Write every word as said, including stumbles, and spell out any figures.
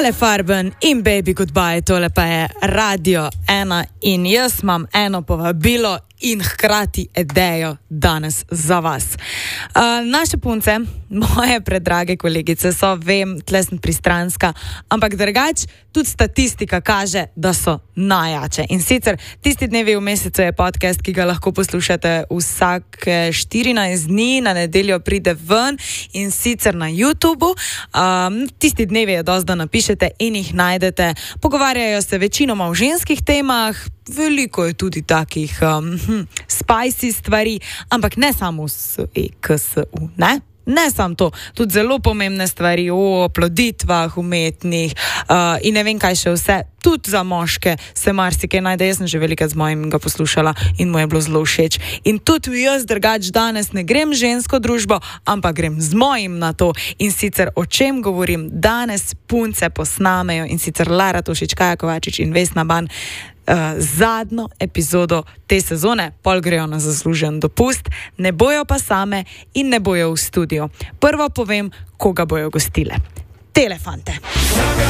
Ale Farben in Baby Goodbye, tole pa je Radio ena in jaz imam eno povabilo in hkrati idejo danes za vas. Uh, naše punce, moje predrage kolegice, so, vem, tle sem pristranska, ampak drugač tudi statistika kaže, da so najjače. In sicer tisti dnevi v mesecu je podcast, ki ga lahko poslušate vsak štirinajst dni, na nedeljo pride ven in sicer na YouTubu. Um, tisti dnevi je dosti, da napišete in jih najdete. Pogovarjajo se večinoma o ženskih temah, veliko je tudi takih um, hm, spicy stvari, ampak ne samo s E K S U, ne? Ne samo to, tudi zelo pomembne stvari o oploditvah umetnih uh, in ne vem kaj še vse, tudi za moške se marsikaj najde. Jaz sem že velikrat z mojim ga poslušala in mu je bilo zelo všeč. In tudi jaz drugač danes ne grem žensko družbo, ampak grem z mojim na to. In sicer o čem govorim? Danes punce posnamejo in sicer Lara Tošič, Kaja Kovačič in Vesna Ban Uh, zadnjo epizodo te sezone, pol grejo na zaslužen dopust, ne bojo pa same in ne bojo v studiu. Prvo povem, koga bojo gostile. Telefante.